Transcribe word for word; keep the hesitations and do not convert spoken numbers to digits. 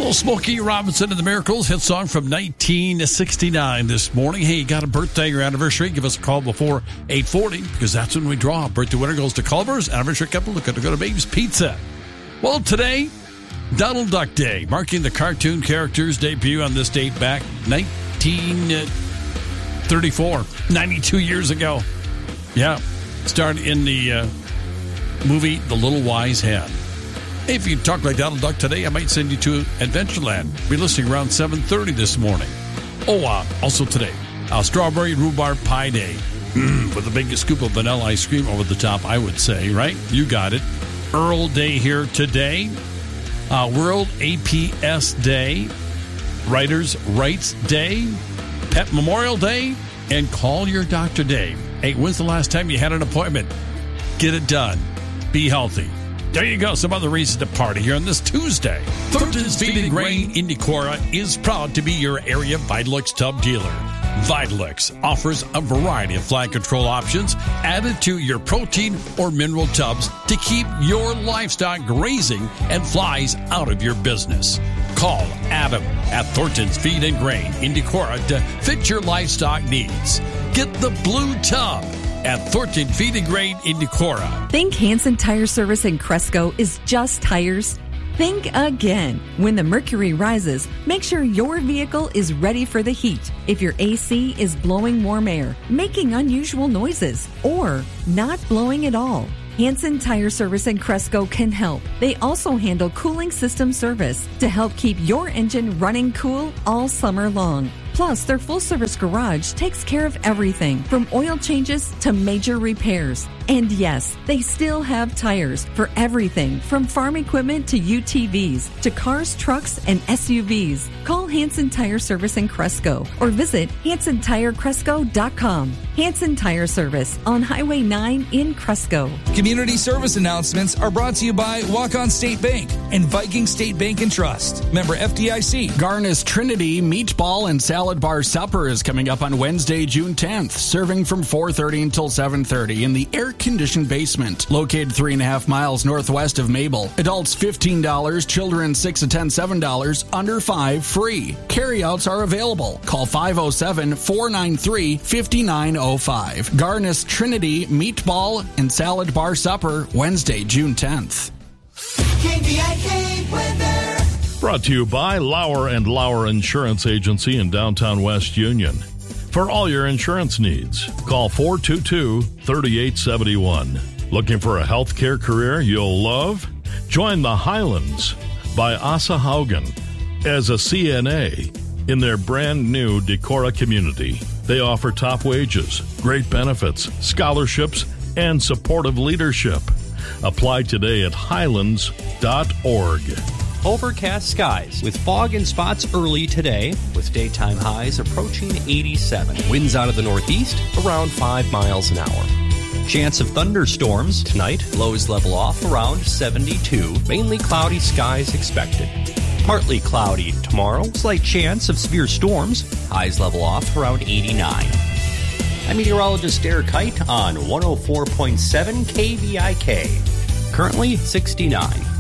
Little Smokey Robinson and the Miracles, hit song from nineteen sixty-nine this morning. Hey, you got a birthday or anniversary? Give us a call before eight forty because that's when we draw. Birthday winner goes to Culver's. Anniversary couple looking to go to Babe's Pizza. Well, today, Donald Duck Day, marking the cartoon character's debut on this date back nineteen thirty-four, ninety-two years ago. Yeah, starred in the uh, movie The Little Wise Hen. Hey, if you talk like Donald Duck today, I might send you to Adventureland. Be listening around seven thirty this morning. Oh, uh, also today, uh, Strawberry Rhubarb Pie Day. Mm, with a big scoop of vanilla ice cream over the top, I would say, right? You got it. Earl Day here today. Uh, World A P S Day. Writers' Rights Day. Pet Memorial Day. And Call Your Doctor Day. Hey, when's the last time you had an appointment? Get it done. Be healthy. There you go, some other reasons to party here on this Tuesday. Thornton's Feed and Grain in Decorah is proud to be your area Vitalix tub dealer. Vitalix offers a variety of fly control options added to your protein or mineral tubs to keep your livestock grazing and flies out of your business. Call Adam at Thornton's Feed and Grain in Decorah to fit your livestock needs. Get the blue tub at Thornton Feed and Grain in Decorah. Think Hansen Tire Service in Cresco is just tires? Think again. When the mercury rises, make sure your vehicle is ready for the heat. If your A C is blowing warm air, making unusual noises, or not blowing at all, Hansen Tire Service in Cresco can help. They also handle cooling system service to help keep your engine running cool all summer long. Plus, their full-service garage takes care of everything from oil changes to major repairs. And yes, they still have tires for everything from farm equipment to U T Vs to cars, trucks, and S U Vs. Call Hansen Tire Service in Cresco or visit Hansen Tire Cresco dot com. Hansen Tire Service on Highway nine in Cresco. Community service announcements are brought to you by Walk-On State Bank and Viking State Bank and Trust. Member F D I C. Garnis Trinity Meatball and Salad Bar Supper is coming up on Wednesday, June tenth, serving from four thirty until seven thirty in the air-conditioned basement, located three and a half miles northwest of Mabel. Adults fifteen dollars, children six to ten, seven dollars, under five free. Carryouts are available. Call five oh seven, four nine three, five nine oh five. Garnis Trinity Meatball and Salad Bar Supper, Wednesday, June tenth. K V I K weather. Brought to you by Lauer and Lauer Insurance Agency in downtown West Union. For all your insurance needs, call four two two, three eight seven one. Looking for a healthcare career you'll love? Join the Highlands by Asa Haugen as a C N A in their brand new Decorah community. They offer top wages, great benefits, scholarships, and supportive leadership. Apply today at highlands dot org. Overcast skies with fog and spots early today with daytime highs approaching eighty-seven. Winds out of the northeast around five miles an hour. Chance of thunderstorms tonight. Lows level off around seventy-two. Mainly cloudy skies expected. Partly cloudy tomorrow. Slight chance of severe storms. Highs level off around eighty-nine. I'm meteorologist Derek Kite on one oh four point seven K V I K. Currently sixty-nine.